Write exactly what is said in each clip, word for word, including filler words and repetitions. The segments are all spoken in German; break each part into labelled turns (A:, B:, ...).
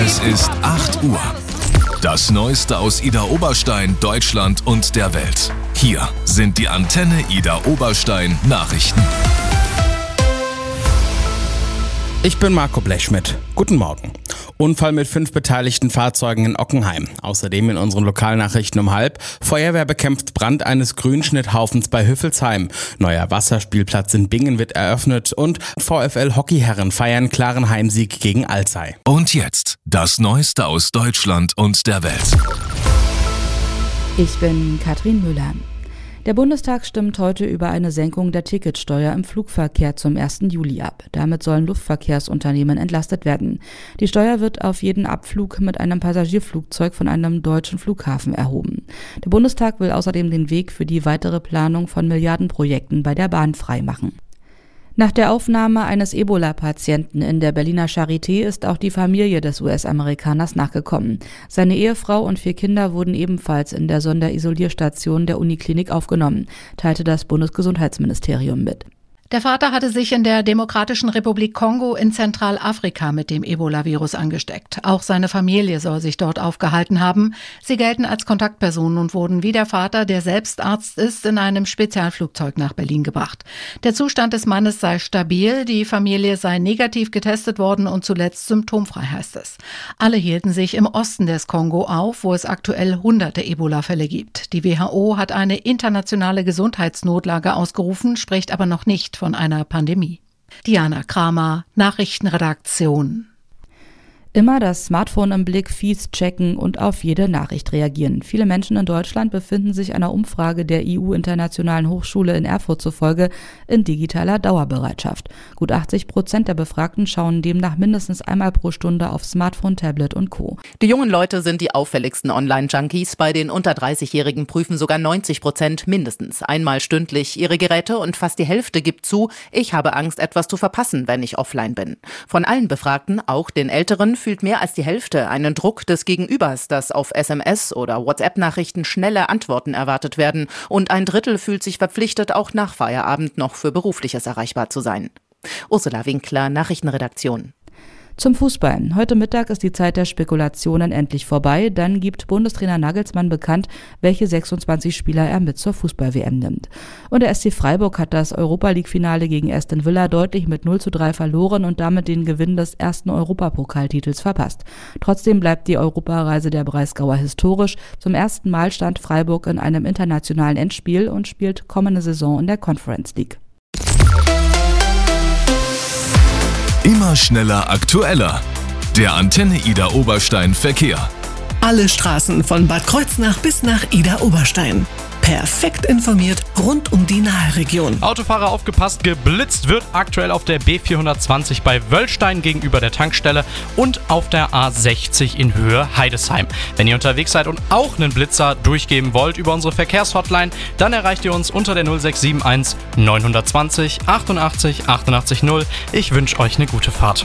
A: Es ist acht Uhr. Das Neueste aus Idar Oberstein, Deutschland und der Welt. Hier sind die Antenne Idar Oberstein Nachrichten.
B: Ich bin Marco Blechschmidt. Guten Morgen. Unfall mit fünf beteiligten Fahrzeugen in Ockenheim. Außerdem in unseren Lokalnachrichten um halb. Feuerwehr bekämpft Brand eines Grünschnitthaufens bei Hüffelsheim. Neuer Wasserspielplatz in Bingen wird eröffnet und VfL-Hockeyherren feiern klaren Heimsieg gegen Alzey.
A: Und jetzt das Neueste aus Deutschland und der Welt.
C: Ich bin Katrin Müller. Der Bundestag stimmt heute über eine Senkung der Ticketsteuer im Flugverkehr zum ersten Juli ab. Damit sollen Luftverkehrsunternehmen entlastet werden. Die Steuer wird auf jeden Abflug mit einem Passagierflugzeug von einem deutschen Flughafen erhoben. Der Bundestag will außerdem den Weg für die weitere Planung von Milliardenprojekten bei der Bahn freimachen. Nach der Aufnahme eines Ebola-Patienten in der Berliner Charité ist auch die Familie des U S-Amerikaners nachgekommen. Seine Ehefrau und vier Kinder wurden ebenfalls in der Sonderisolierstation der Uniklinik aufgenommen, teilte das Bundesgesundheitsministerium mit.
D: Der Vater hatte sich in der Demokratischen Republik Kongo in Zentralafrika mit dem Ebola-Virus angesteckt. Auch seine Familie soll sich dort aufgehalten haben. Sie gelten als Kontaktpersonen und wurden wie der Vater, der selbst Arzt ist, in einem Spezialflugzeug nach Berlin gebracht. Der Zustand des Mannes sei stabil, die Familie sei negativ getestet worden und zuletzt symptomfrei, heißt es. Alle hielten sich im Osten des Kongo auf, wo es aktuell hunderte Ebola-Fälle gibt. Die W H O hat eine internationale Gesundheitsnotlage ausgerufen, spricht aber noch nicht von einer Pandemie. Diana Kramer, Nachrichtenredaktion.
C: Immer das Smartphone im Blick, Feeds checken und auf jede Nachricht reagieren. Viele Menschen in Deutschland befinden sich einer Umfrage der I U-Internationalen Hochschule in Erfurt zufolge in digitaler Dauerbereitschaft. Gut achtzig Prozent der Befragten schauen demnach mindestens einmal pro Stunde auf Smartphone, Tablet und Co.
E: Die jungen Leute sind die auffälligsten Online-Junkies. Bei den unter dreißigjährigen prüfen sogar neunzig Prozent mindestens einmal stündlich ihre Geräte und fast die Hälfte gibt zu, ich habe Angst, etwas zu verpassen, wenn ich offline bin. Von allen Befragten, auch den Älteren, fühlt mehr als die Hälfte einen Druck des Gegenübers, dass auf S M S oder WhatsApp-Nachrichten schnelle Antworten erwartet werden. Und ein Drittel fühlt sich verpflichtet, auch nach Feierabend noch für Berufliches erreichbar zu sein. Ursula Winkler, Nachrichtenredaktion.
C: Zum Fußball. Heute Mittag ist die Zeit der Spekulationen endlich vorbei. Dann gibt Bundestrainer Nagelsmann bekannt, welche sechsundzwanzig Spieler er mit zur Fußball-W M nimmt. Und der S C Freiburg hat das Europa-League-Finale gegen Aston Villa deutlich mit null zu drei verloren und damit den Gewinn des ersten Europapokaltitels verpasst. Trotzdem bleibt die Europareise der Breisgauer historisch. Zum ersten Mal stand Freiburg in einem internationalen Endspiel und spielt kommende Saison in der Conference League.
A: Immer schneller, aktueller. Der Antenne Idar Oberstein Verkehr.
F: Alle Straßen von Bad Kreuznach bis nach Idar Oberstein. Perfekt informiert rund um die Nahe-Region.
G: Autofahrer aufgepasst, geblitzt wird aktuell auf der B vierhundertzwanzig bei Wöllstein gegenüber der Tankstelle und auf der A sechzig in Höhe Heidesheim. Wenn ihr unterwegs seid und auch einen Blitzer durchgeben wollt über unsere Verkehrshotline, dann erreicht ihr uns unter der null sechs sieben eins neun zwei null achtundachtzig achtundachtzig null. Ich wünsche euch eine gute Fahrt.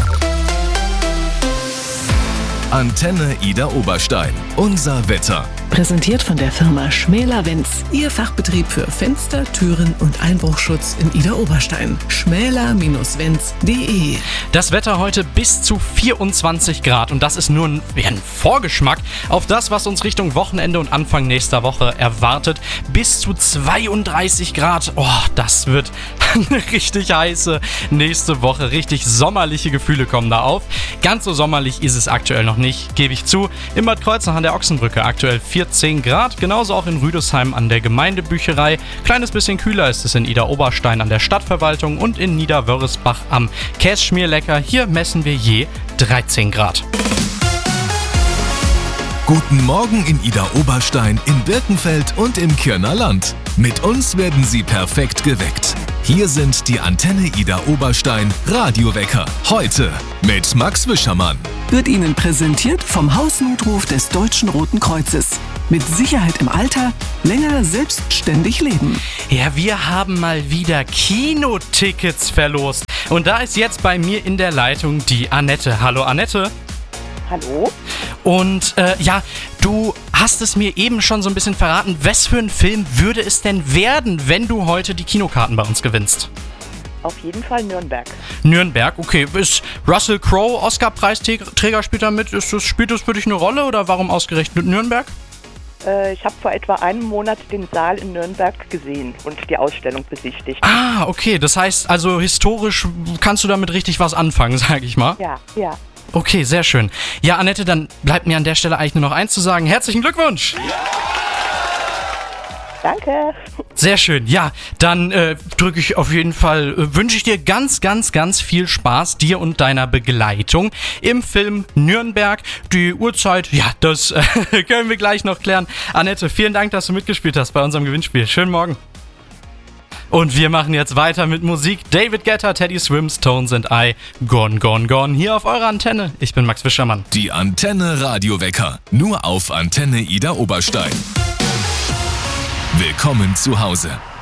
A: Antenne Idar Oberstein. Unser Wetter.
F: Präsentiert von der Firma Schmäler-Wenz. Ihr Fachbetrieb für Fenster, Türen und Einbruchschutz in Idar Oberstein. schmäler Bindestrich wenz punkt de.
G: Das Wetter heute bis zu vierundzwanzig Grad und das ist nur ein, ein Vorgeschmack auf das, was uns Richtung Wochenende und Anfang nächster Woche erwartet. Bis zu zweiunddreißig Grad. Oh, das wird eine richtig heiße nächste Woche. Richtig sommerliche Gefühle kommen da auf. Ganz so sommerlich ist es aktuell noch nicht, gebe ich zu. In Bad Kreuznach an der Ochsenbrücke aktuell vierzehn Grad, genauso auch in Rüdesheim an der Gemeindebücherei. Kleines bisschen kühler ist es in Idar Oberstein an der Stadtverwaltung und in Niederwörresbach am Kässchmierlecker. Hier messen wir je dreizehn Grad.
A: Guten Morgen in Idar Oberstein, in Birkenfeld und im Kirner Land. Mit uns werden Sie perfekt geweckt. Hier sind die Antenne Idar Oberstein Radiowecker. Heute mit Max Wischermann.
F: Wird Ihnen präsentiert vom Hausnotruf des Deutschen Roten Kreuzes. Mit Sicherheit im Alter, länger selbstständig leben.
G: Ja, wir haben mal wieder Kinotickets verlost. Und da ist jetzt bei mir in der Leitung die Annette. Hallo Annette.
H: Hallo.
G: Und äh, ja, du hast es mir eben schon so ein bisschen verraten. Was für ein Film würde es denn werden, wenn du heute die Kinokarten bei uns gewinnst?
H: Auf jeden Fall Nürnberg.
G: Nürnberg, okay. Ist Russell Crowe Oscar-Preisträger, spielt er mit? Ist das, spielt das für dich eine Rolle oder warum ausgerechnet Nürnberg?
H: Äh, ich habe vor etwa einem Monat den Saal in Nürnberg gesehen und die Ausstellung besichtigt.
G: Ah, okay. Das heißt, also historisch kannst du damit richtig was anfangen, sag ich mal.
H: Ja, ja.
G: Okay, sehr schön. Ja, Annette, dann bleibt mir an der Stelle eigentlich nur noch eins zu sagen. Herzlichen Glückwunsch! Ja.
H: Danke.
G: Sehr schön. Ja, dann äh, drücke ich auf jeden Fall, äh, wünsche ich dir ganz, ganz, ganz viel Spaß, dir und deiner Begleitung im Film Nürnberg. Die Uhrzeit, ja, das äh, können wir gleich noch klären. Annette, vielen Dank, dass du mitgespielt hast bei unserem Gewinnspiel. Schönen Morgen. Und wir machen jetzt weiter mit Musik. David Guetta, Teddy Swims, Tones and I, Gone, Gone, Gone. Hier auf eurer Antenne. Ich bin Max Fischermann.
A: Die Antenne Radiowecker. Nur auf Antenne Ida Oberstein. Willkommen zu Hause.